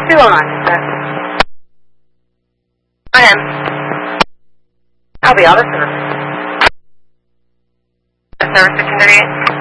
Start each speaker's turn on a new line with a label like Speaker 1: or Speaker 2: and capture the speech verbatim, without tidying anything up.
Speaker 1: Two on, sir. I am. I'll be all the service. Service secondary.